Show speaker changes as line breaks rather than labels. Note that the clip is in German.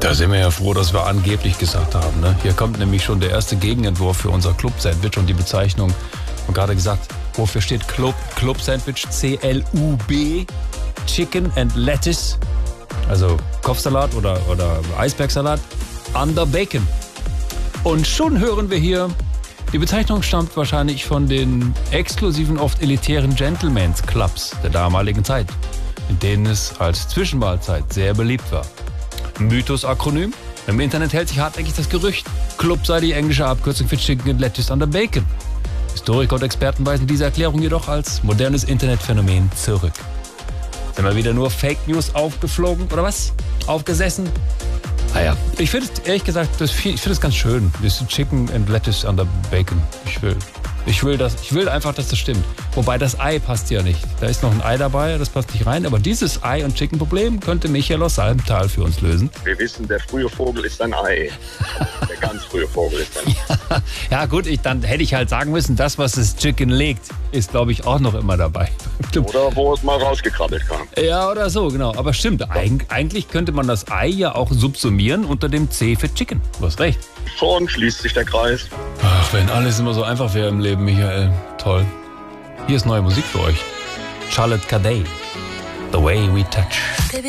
Da sind wir ja froh, dass wir angeblich gesagt haben. Ne? Hier kommt nämlich schon der erste Gegenentwurf für unser Club-Sandwich und die Bezeichnung. Und gerade gesagt, wofür steht Club-Sandwich? C-L-U-B, Chicken and Lettuce. Also Kopfsalat oder Eisbergsalat under Bacon. Und schon hören wir hier, die Bezeichnung stammt wahrscheinlich von den exklusiven, oft elitären Gentlemen's Clubs der damaligen Zeit, in denen es als Zwischenmahlzeit sehr beliebt war. Mythos-Akronym? Im Internet hält sich hartnäckig das Gerücht, Club sei die englische Abkürzung für Chicken and Lettuce under Bacon. Historiker und Experten weisen diese Erklärung jedoch als modernes Internetphänomen zurück. Sind wir wieder nur Fake News aufgeflogen oder was? Aufgesessen? Naja, ich finde es ehrlich gesagt, ich finde es ganz schön. Das Chicken and Lettuce under Bacon. Ich will einfach, dass das stimmt. Wobei das Ei passt ja nicht. Da ist noch ein Ei dabei, das passt nicht rein. Aber dieses Ei- und Chicken-Problem könnte Michael aus Salmtal für uns lösen.
Wir wissen, der frühe Vogel ist ein Ei. Der ganz frühe Vogel ist ein Ei.
Ja gut, dann hätte ich halt sagen müssen, das, was das Chicken legt, ist, glaube ich, auch noch immer dabei.
Oder wo es mal rausgekrabbelt kam.
Ja, oder so, genau. Aber stimmt, eigentlich könnte man das Ei ja auch subsumieren unter dem C für Chicken. Du hast recht.
Schon schließt sich der Kreis.
Ach, wenn alles immer so einfach wäre im Leben, Michael. Toll. Hier ist neue Musik für euch. Charlotte Cadet. The Way We Touch.